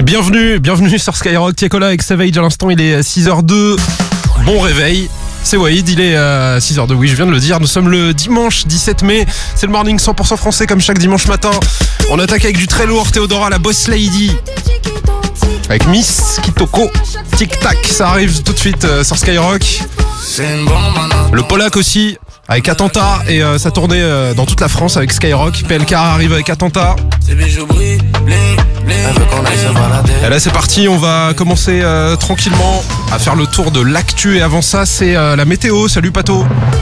Bienvenue sur Skyrock. Tiakola avec Savage à l'instant, il est 6h02. Bon réveil. C'est Waïd, il est 6h02, oui je viens de le dire. Nous sommes le dimanche 17 mai. C'est le morning 100% français comme chaque dimanche matin. On attaque avec du très lourd. Théodora, la boss lady. Avec Miss Kitoko. Tic tac, ça arrive tout de suite sur Skyrock. Le Polak aussi. Avec Attentat et sa tournée dans toute la France avec Skyrock. PLK arrive avec Attentat. Et là c'est parti, on va commencer tranquillement à faire le tour de l'actu. Et avant ça c'est la météo. Salut Pato.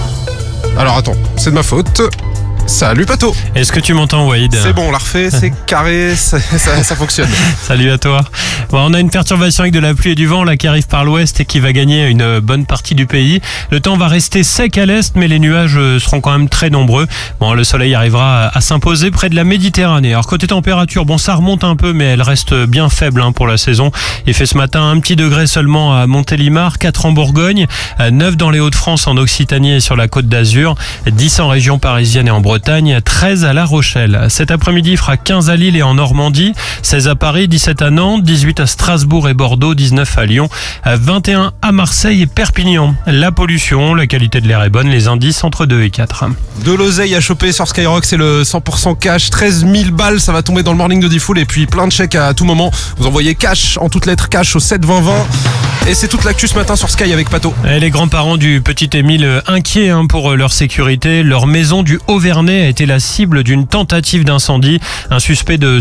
Alors attends, c'est de ma faute. Salut Pato. Est-ce que tu m'entends Waïd ? C'est bon, on l'a refait, c'est carré, ça fonctionne. Salut à toi. Bon, on a une perturbation avec de la pluie et du vent là qui arrive par l'ouest et qui va gagner une bonne partie du pays. Le temps va rester sec à l'est, mais les nuages seront quand même très nombreux. Bon, le soleil arrivera à s'imposer près de la Méditerranée. Alors côté température, bon ça remonte un peu, mais elle reste bien faible pour la saison. Il fait ce matin 1 petit degré seulement à Montélimar, 4 en Bourgogne, 9 dans les Hauts-de-France, en Occitanie et sur la Côte d'Azur, 10 en région parisienne et en Bretagne, 13 à La Rochelle. Cet après-midi, il fera 15 à Lille et en Normandie, 16 à Paris, 17 à Nantes, 18 à Strasbourg et Bordeaux, 19 à Lyon, 21 à Marseille et Perpignan. La pollution, la qualité de l'air est bonne, les indices entre 2 et 4. De l'oseille à choper sur Skyrock, c'est le 100% cash, 13 000 balles, ça va tomber dans le morning de Diffoul et puis plein de chèques à tout moment. Vous envoyez cash en toutes lettres cash au 7 20 20. Et c'est toute l'actu ce matin sur Sky avec Pato. Et les grands-parents du petit Émile inquiets pour leur sécurité. Leur maison du Haut-Vernay a été la cible d'une tentative d'incendie. Un suspect de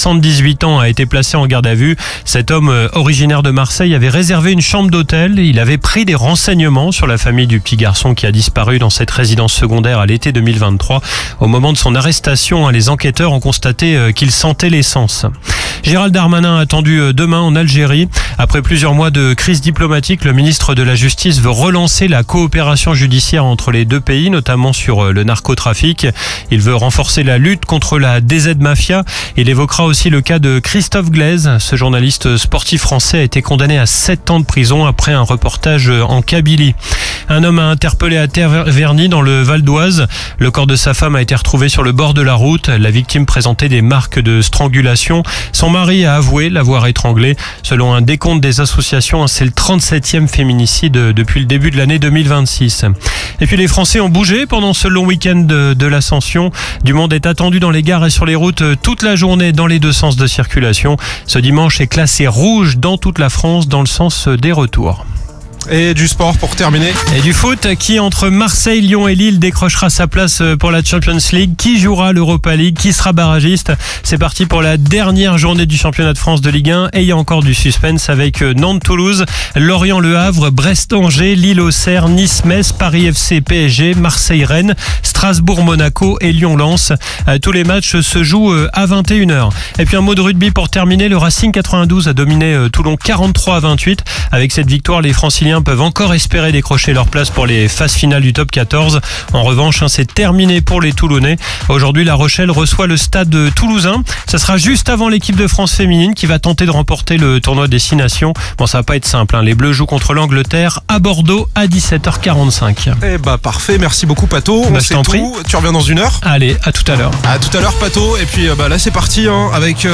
78 ans a été placé en garde à vue. Cet homme originaire de Marseille avait réservé une chambre d'hôtel. Il avait pris des renseignements sur la famille du petit garçon qui a disparu dans cette résidence secondaire à l'été 2023. Au moment de son arrestation, les enquêteurs ont constaté qu'il sentait l'essence. Gérald Darmanin attendu demain en Algérie. Après plusieurs mois de crise diplomatique, le ministre de la Justice veut relancer la coopération judiciaire entre les deux pays, notamment sur le narcotrafic. Il veut renforcer la lutte contre la DZ Mafia. Il évoquera aussi le cas de Christophe Glaise. Ce journaliste sportif français a été condamné à 7 ans de prison après un reportage en Kabylie. Un homme a interpellé à Taverny dans le Val d'Oise. Le corps de sa femme a été retrouvé sur le bord de la route. La victime présentait des marques de strangulation. Son mari a avoué l'avoir étranglée. Selon un décompte des associations, c'est le 37e féminicide depuis le début de l'année 2026. Et puis les Français ont bougé pendant ce long week-end de l'Ascension. Du monde est attendu dans les gares et sur les routes toute la journée dans les deux sens de circulation. Ce dimanche est classé rouge dans toute la France dans le sens des retours. Et du sport pour terminer. Et du foot, qui entre Marseille, Lyon et Lille décrochera sa place pour la Champions League, qui jouera l'Europa League, qui sera barragiste. C'est parti pour la dernière journée du championnat de France de Ligue 1 et il y a encore du suspense avec Nantes-Toulouse, Lorient-Le Havre, Brest-Angers, Lille-Auxerre, Nice-Metz, Paris-FC, PSG, Marseille-Rennes, Strasbourg-Monaco et Lyon-Lens. Tous les matchs se jouent à 21h. Et puis un mot de rugby pour terminer, le Racing 92 a dominé Toulon 43-28. Avec cette victoire, les Franciliens peuvent encore espérer décrocher leur place pour les phases finales du top 14. En revanche, c'est terminé pour les Toulonnais. Aujourd'hui, La Rochelle reçoit le Stade toulousain. Ça sera juste avant l'équipe de France féminine qui va tenter de remporter le tournoi Destination. Bon, ça va pas être simple. Les Bleus jouent contre l'Angleterre à Bordeaux à 17h45. Eh bah parfait, merci beaucoup Pato. Je t'en prie. Tu reviens dans 1 heure. Allez, à tout à l'heure. À tout à l'heure Pato. Et puis là c'est parti avec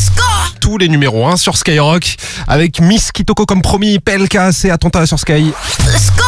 tous les numéros 1 sur Skyrock. Avec Miss Kitoko comme promis, PLK, c'est Attentat sur Sky.